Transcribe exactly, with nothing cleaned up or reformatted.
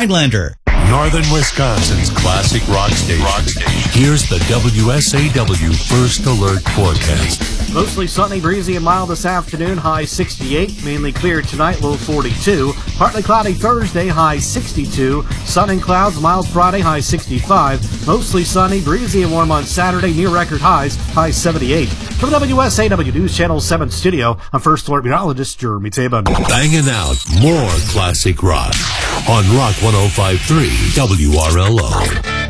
Highlander. Northern Wisconsin's classic rock station. rock station. Here's the W S A W First Alert forecast. Mostly sunny, breezy, and mild this afternoon, high sixty-eight. Mainly clear tonight, low forty-two. Partly cloudy Thursday, high sixty-two. Sun and clouds, mild Friday, high sixty-five. Mostly sunny, breezy, and warm on Saturday, near record highs, high seventy-eight. From the W S A W News Channel seven studio, I'm First Alert meteorologist Jeremy Tabun. Banging out more classic rock on Rock one oh five point three W R L O.